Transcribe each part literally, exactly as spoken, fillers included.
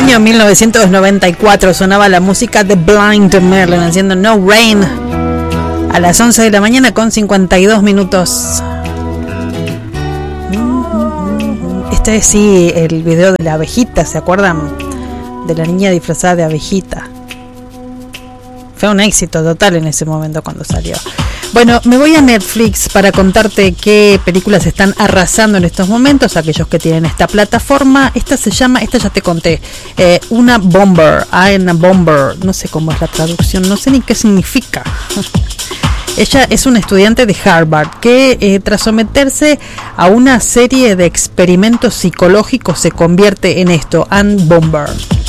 año mil novecientos noventa y cuatro sonaba la música de Blind Melon haciendo No Rain a las once de la mañana con cincuenta y dos minutos. Este es sí el video de la abejita, ¿se acuerdan? De la niña disfrazada de abejita. Fue un éxito total en ese momento cuando salió. Bueno, me voy a Netflix para contarte qué películas están arrasando en estos momentos, aquellos que tienen esta plataforma. Esta se llama, esta ya te conté, eh, una bomber, una bomber, no sé cómo es la traducción, no sé ni qué significa. Ella es una estudiante de Harvard que eh, tras someterse a una serie de experimentos psicológicos se convierte en esto, Anne Bomber.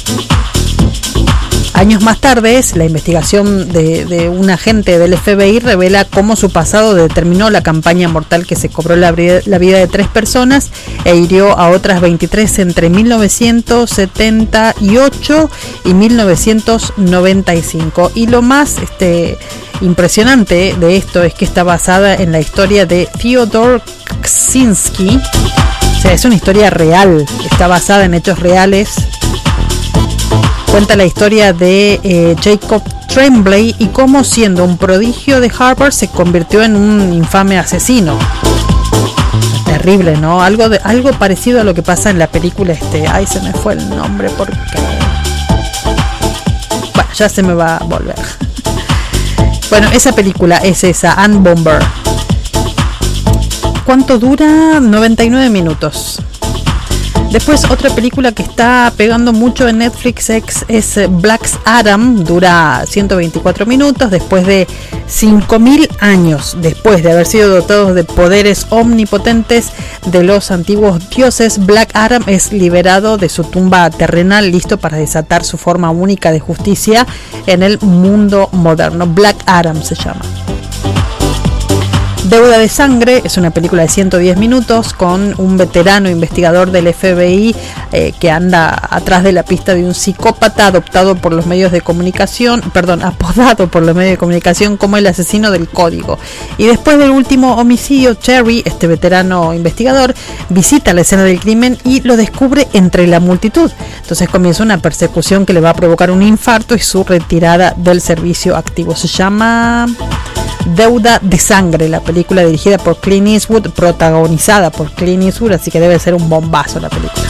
Años más tarde, la investigación de, de un agente del F B I revela cómo su pasado determinó la campaña mortal que se cobró la, la vida de tres personas e hirió a otras veintitrés entre mil novecientos setenta y ocho y mil novecientos noventa y cinco. Y lo más este, impresionante de esto es que está basada en la historia de Fyodor Kaczynski. O sea, es una historia real, está basada en hechos reales. Cuenta la historia de eh, Jacob Tremblay y cómo, siendo un prodigio de Harvard, se convirtió en un infame asesino. Terrible, ¿no? Algo de, algo parecido a lo que pasa en la película este. Ay, se me fue el nombre porque... Bueno, ya se me va a volver. Bueno, esa película es esa, Anne Bomber. ¿Cuánto dura? noventa y nueve minutos. Después otra película que está pegando mucho en Netflix es, es Black Adam, dura ciento veinticuatro minutos. Después de cinco mil años, después de haber sido dotados de poderes omnipotentes de los antiguos dioses, Black Adam es liberado de su tumba terrenal, listo para desatar su forma única de justicia en el mundo moderno. Black Adam se llama. Deuda de sangre es una película de ciento diez minutos con un veterano investigador del F B I eh, que anda atrás de la pista de un psicópata adoptado por los medios de comunicación, perdón, apodado por los medios de comunicación como el asesino del código. Y después del último homicidio, Terry, este veterano investigador, visita la escena del crimen y lo descubre entre la multitud. Entonces comienza una persecución que le va a provocar un infarto y su retirada del servicio activo. Se llama Deuda de sangre, la película dirigida por Clint Eastwood, protagonizada por Clint Eastwood, así que debe ser un bombazo la película.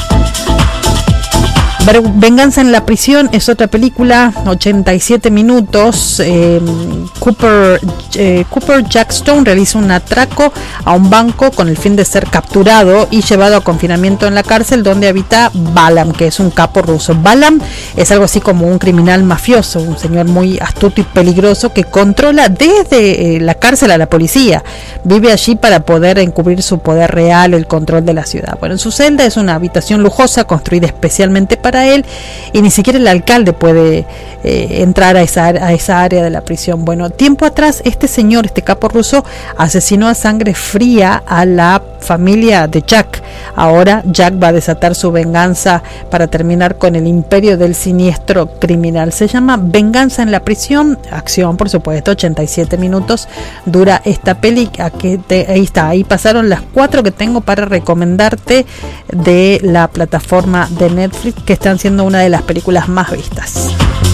Venganza en la prisión es otra película, ochenta y siete minutos. eh, Cooper, eh, Cooper Jack Stone realiza un atraco a un banco con el fin de ser capturado y llevado a confinamiento en la cárcel donde habita Balam, que es un capo ruso. Balam es algo así como un criminal mafioso, un señor muy astuto y peligroso que controla desde eh, la cárcel a la policía. Vive allí para poder encubrir su poder real, el control de la ciudad. Bueno, en su celda es una habitación lujosa construida especialmente para para él y ni siquiera el alcalde puede eh, entrar a esa, a esa área de la prisión. Bueno, tiempo atrás este señor, este capo ruso, asesinó a sangre fría a la familia de Jack. Ahora Jack va a desatar su venganza para terminar con el imperio del siniestro criminal. Se llama Venganza en la prisión, acción por supuesto, ochenta y siete minutos dura esta peli. Aquí te, ahí está, ahí pasaron las cuatro que tengo para recomendarte de la plataforma de Netflix, que están siendo una de las películas más vistas.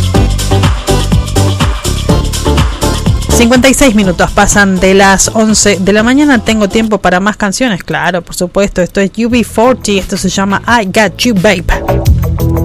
cincuenta y seis minutos pasan de las once de la mañana. Tengo tiempo para más canciones, claro, por supuesto. Esto es U B cuarenta, esto se llama I Got You Babe.